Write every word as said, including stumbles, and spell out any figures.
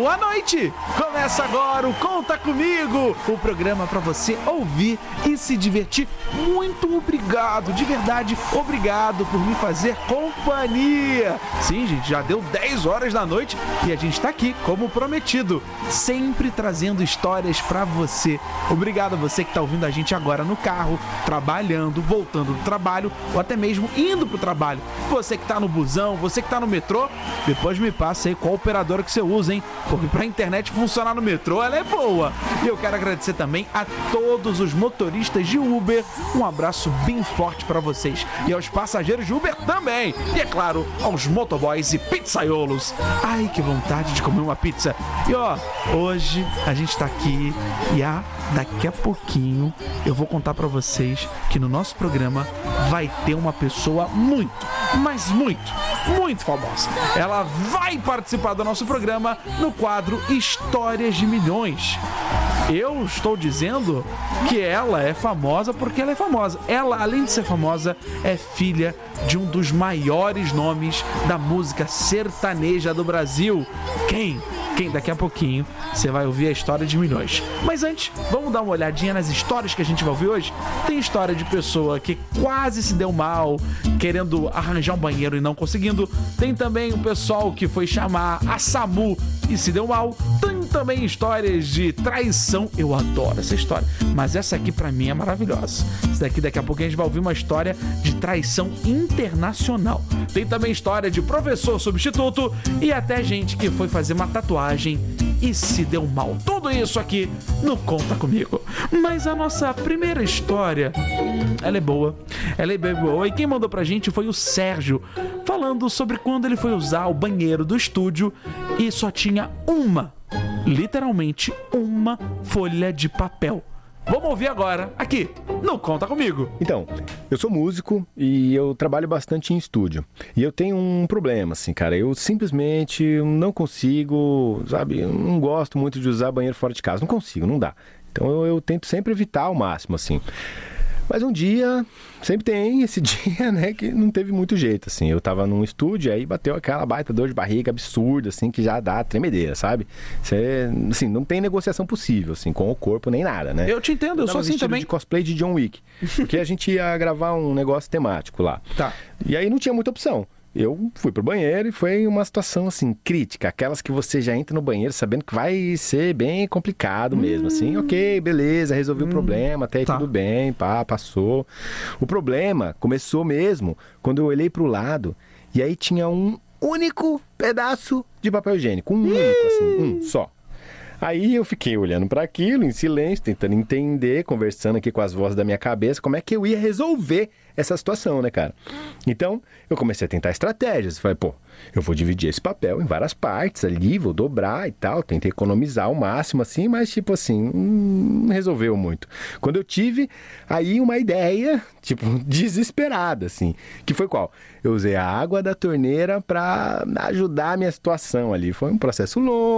boa noite! Começa agora o Conta Comigo, o programa para você ouvir e se divertir. Muito obrigado, de verdade, obrigado por me fazer companhia. Sim, gente, já deu dez horas da noite e a gente tá aqui, como prometido, sempre trazendo histórias para você. Obrigado a você que tá ouvindo a gente agora no carro, trabalhando, voltando do trabalho ou até mesmo indo pro trabalho. Você que tá no busão, você que tá no metrô, depois me passa aí qual operadora que você usa, hein? Porque pra internet funcionar no metrô, ela é boa. E eu quero agradecer também a todos os motoristas de Uber. Um abraço bem forte pra vocês. E aos passageiros de Uber também. E é claro, aos motoboys e pizzaiolos. Ai, que vontade de comer uma pizza. E ó, hoje a gente tá aqui e ah, daqui a pouquinho eu vou contar pra vocês que no nosso programa vai ter uma pessoa muito, mas muito, muito famosa. Ela vai participar do nosso programa no quadro Histórias de Milhões. Eu estou dizendo que ela é famosa porque ela é famosa. Ela, além de ser famosa, é filha de um dos maiores nomes da música sertaneja do Brasil. Quem? Quem? Daqui a pouquinho você vai ouvir a história de milhões. Mas antes, vamos dar uma olhadinha nas histórias que a gente vai ouvir hoje? Tem história de pessoa que quase se deu mal, querendo arranjar um banheiro e não conseguindo. Tem também o pessoal que foi chamar a SAMU e se deu mal. Tem também histórias de traição. Eu adoro essa história, mas essa aqui pra mim é maravilhosa. Essa daqui, daqui a pouco a gente vai ouvir uma história de traição internacional. Tem também história de professor substituto e até gente que foi fazer uma tatuagem e se deu mal. Tudo isso aqui no Conta Comigo. Mas a nossa primeira história, ela é boa. Ela é bem boa. E quem mandou pra gente foi o Sérgio, falando sobre quando ele foi usar o banheiro do estúdio e só tinha uma, literalmente uma folha de papel. Vamos ouvir agora, aqui, no Conta Comigo. Então, eu sou músico e eu trabalho bastante em estúdio. E eu tenho um problema, assim, cara. Eu simplesmente não consigo, sabe? Eu não gosto muito de usar banheiro fora de casa. Não consigo, não dá. Então eu, eu tento sempre evitar ao máximo, assim. Mas um dia, sempre tem esse dia, né, que não teve muito jeito, assim. Eu tava num estúdio, aí bateu aquela baita dor de barriga absurda, assim, que já dá tremedeira, sabe? Você, assim, não tem negociação possível, assim, com o corpo nem nada, né? Eu te entendo, eu, eu sou assim também. De cosplay de John Wick, porque a gente ia gravar um negócio temático lá. Tá. E aí não tinha muita opção. Eu fui pro banheiro e foi uma situação, assim, crítica. Aquelas que você já entra no banheiro sabendo que vai ser bem complicado mesmo, hum. assim. Ok, beleza, resolvi hum. o problema, até aí tá. Tudo bem, pá, passou. O problema começou mesmo quando eu olhei pro lado e aí tinha um único pedaço de papel higiênico. Um único, assim, um só. Aí eu fiquei olhando para aquilo em silêncio, tentando entender, conversando aqui com as vozes da minha cabeça, como é que eu ia resolver essa situação, né, cara? Então, eu comecei a tentar estratégias. Falei, pô, eu vou dividir esse papel em várias partes ali, vou dobrar e tal. Tentei economizar ao máximo, assim, mas, tipo assim, não resolveu muito. Quando eu tive aí uma ideia, tipo, desesperada, assim, que foi qual? Eu usei a água da torneira para ajudar a minha situação ali. Foi um processo longo.